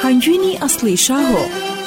هەنگوینی ئەسڵی شاهۆ.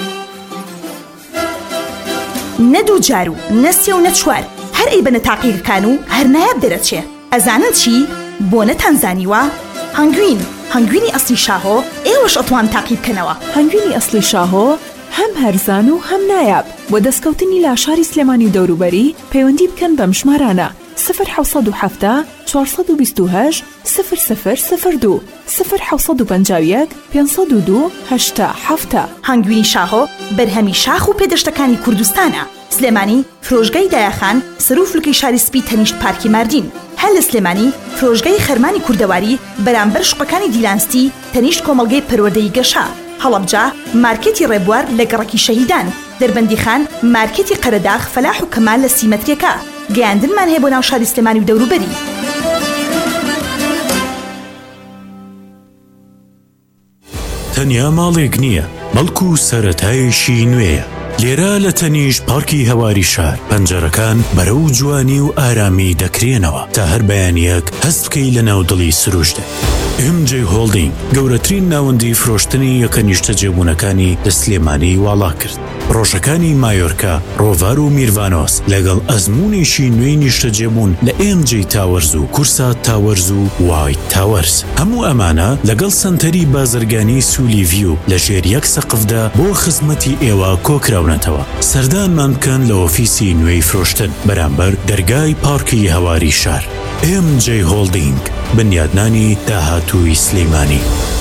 نەدوو جار و نەسێ و نەچوار هەر ئەی بنە تاقیەکان و هەر نایاب دەرەچێ. ئەزانن چی؟ بۆ نەتانزانیوە؟ هەنگوینی ئەسڵی شاهۆ ئێوەش ئەتوان تاقی بکەنەوە. هەنگوینی ئەسڵی شاهۆ هەم هەرزان و هەم نایاب. بۆ دەستکەوتنی لاشاری سلێمانی و دەوروبەری پەیوەندی بکەن بەم ژمارانە 0770 428 0002 0751 502 8 هەنگوینی شاهۆ بەرهەمی شاخ و پێدەشتەکانی کوردستانە. سلێمانی فرۆژگای دایەخان سەروفلکەی شاری سپی تەنیشت پارکی ماردین. هەل لە سلێمانی فرۆژگای خەرمانی کوردەواری بەرامبەر شوقەکانی دیلانستی تەنیشت کۆمەڵگەی پەروەردەی گەشا. هەڵەبجا مارکێتی ڕێبوار لە گەڕەکی شەهیدان. دەربەندی خان مارکێتی قەرەداغ فەلاح و کەمال لە سیمەتریەکە. گەیاندنمان هەیە بۆ ناو شاری سلێمانی و دەوروبەری. تەنیا ماڵێک نییە بەڵکو سەرەتایشی نوێیە. لێرە لە تەنیشت پارکی هەواری شار پەنجەرەکان بەرەو جوانی و ئارامی دەکرێنەوە تا هەر بەیانیەک هەست بکەی لە ناودڵی سروشتە. MJ هۆڵدینگ گەورەترین ناوەندی فرۆشتنی یەکە نیشتە جێبوونەکانی لە سلێمانی واڵا کرد. ڕۆژەکانی مایۆرکا، ڕۆڤار و میروانۆس لەگەڵ ئەزمونێکی نوێی نیشتە جێبوون لە MJ تاوەرز و کورسا تاوەرز و وایت تاوەرز. هەموو ئەمانە لەگەڵ سنتەری بازرگانی سولی ڤیو لە ژێر یەک سەقفدا بۆ خزمەتی ئێوە کۆکراونەتەوە. سەردانمان بکەن لە ئۆفیسی نوێی فرۆشتن بەرامبەر دەرگای پارکی هەواری شار. MJ هۆڵدینگ بنیادنانی داهاتووی سلێمانی.